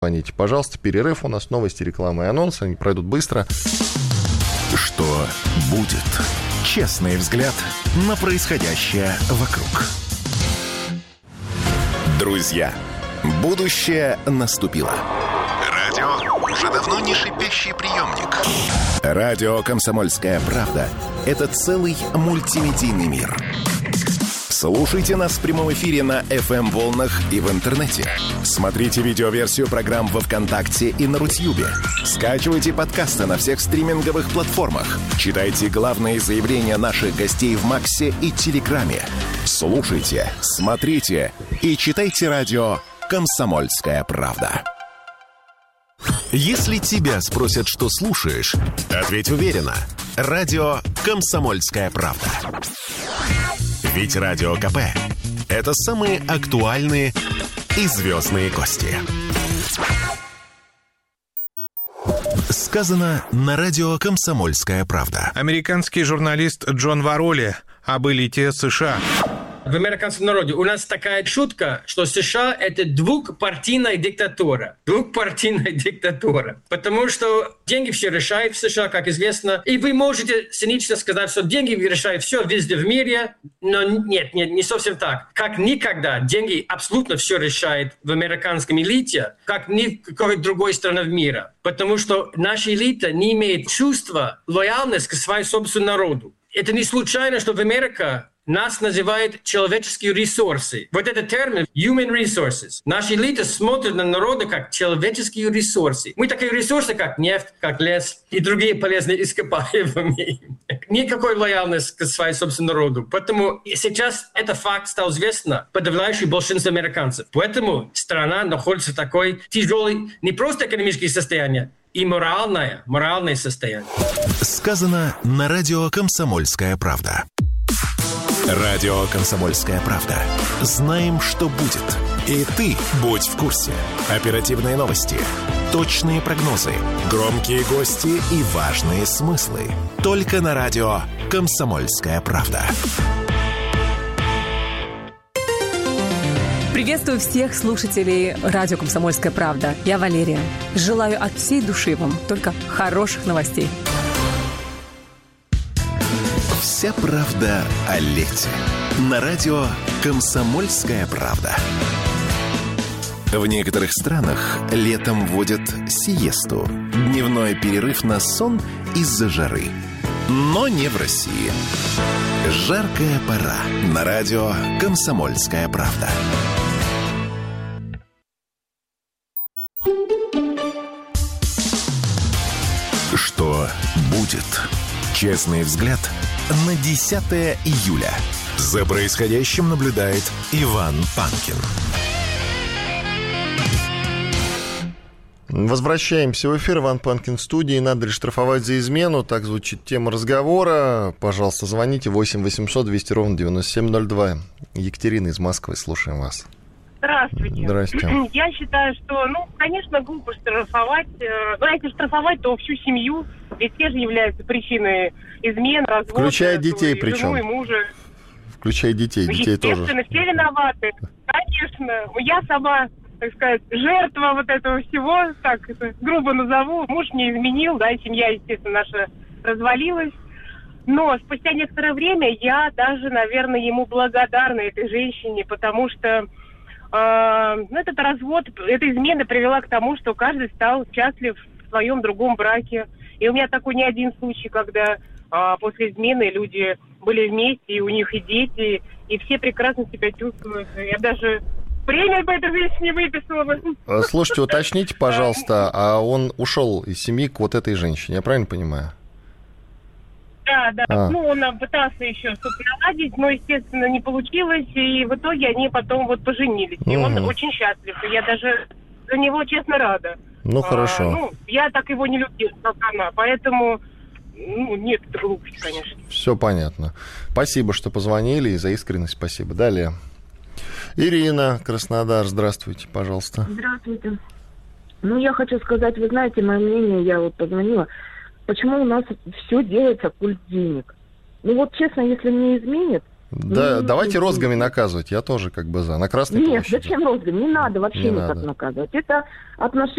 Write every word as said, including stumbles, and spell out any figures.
Звоните, пожалуйста. Перерыв у нас, новости, реклама и анонсы. Они пройдут быстро. Что будет? Честный взгляд на происходящее вокруг. Друзья, будущее наступило. Радио уже давно не шипящий приемник. Радио «Комсомольская правда» — это целый мультимедийный мир. Слушайте нас в прямом эфире на эф эм-волнах и в интернете. Смотрите видеоверсию программ во ВКонтакте и на Рутьюбе. Скачивайте подкасты на всех стриминговых платформах. Читайте главные заявления наших гостей в Максе и Телеграме. Слушайте, смотрите и читайте радио «Комсомольская правда». Если тебя спросят, что слушаешь, ответь уверенно. Радио «Комсомольская правда». Ведь Радио КП – это самые актуальные и звездные гости. Сказано на радио «Комсомольская правда». Американский журналист Джон Вароли об элите США. В американском народе у нас такая шутка, что США – это двухпартийная диктатура. Двухпартийная диктатура. Потому что деньги все решают в США, как известно. И вы можете цинично сказать, что деньги решают все везде в мире. Но нет, нет, не совсем так. Как никогда деньги абсолютно все решают в американском элите, как ни в какой другой стране в мире. Потому что наша элита не имеет чувства лояльности к своему собственному народу. Это не случайно, что в Америке нас называют человеческие ресурсы. Вот этот термин human resources. Наша элита смотрит на народы как человеческие ресурсы. Мы такие ресурсы, как нефть, как лес и другие полезные ископаемые. Никакой лояльности к своему собственному народу. Поэтому сейчас этот факт стал известен подавляющему большинству американцев. Поэтому страна находится в такой тяжелой, не просто экономическое состояние, и моральное, моральное состояние. Сказано на радио «Комсомольская правда». Радио «Комсомольская правда». Знаем, что будет. И ты будь в курсе. Оперативные новости, точные прогнозы, громкие гости и важные смыслы. Только на радио «Комсомольская правда». Приветствую всех слушателей радио «Комсомольская правда». Я Валерия. Желаю от всей души вам только хороших новостей. Вся правда о лете. На радио «Комсомольская правда». В некоторых странах летом вводят сиесту. Дневной перерыв на сон из-за жары. Но не в России. Жаркая пора. На радио «Комсомольская правда». Что будет? Честный взгляд на десятое июля. За происходящим наблюдает Иван Панкин. Возвращаемся в эфир. Иван Панкин в студии. Надо ли штрафовать за измену? Так звучит тема разговора. Пожалуйста, звоните восемь восемьсот двести ровно девяносто семь ноль два. Екатерина из Москвы, слушаем вас. Здравствуйте. Здравствуйте. Я считаю, что, ну, конечно, глупо штрафовать. Ну, если штрафовать, то всю семью, ведь те же являются причиной измен, развода. Включая детей и причем. Жену и мужа. Включая детей, детей тоже. Естественно, все виноваты. Конечно. Я сама, так сказать, жертва вот этого всего, так это грубо назову. Муж мне изменил, да, и семья, естественно, наша развалилась. Но спустя некоторое время я даже, наверное, ему благодарна, этой женщине, потому что э, ну, этот развод, эта измена привела к тому, что каждый стал счастлив в своем другом браке. И у меня такой не один случай, когда э, после измены люди были вместе, и у них и дети, и все прекрасно себя чувствуют. Я даже премию по этой женщине выписала бы. Слушайте, уточните, пожалуйста, а он ушел из семьи к вот этой женщине, я правильно понимаю? Да, да. А. Ну, он пытался еще что-то наладить, но, естественно, не получилось. И в итоге они потом вот поженились. И Угу. он очень счастлив. И я даже за него, честно, рада. Ну, А, хорошо. ну, я так его не любила, как она. Поэтому, ну, нет, это глупость, конечно. Все понятно. Спасибо, что позвонили, и за искренность спасибо. Далее. Ирина, Краснодар, здравствуйте, пожалуйста. Здравствуйте. Ну, я хочу сказать, вы знаете, мое мнение, я вот позвонила, почему у нас все делается культ денег. Ну, вот честно, если мне изменят, Да, Ну, давайте ну, розгами наказывать, я тоже как бы за. На Красной Нет, площади. зачем розгами? Не надо вообще Не никак надо. наказывать. Это отношение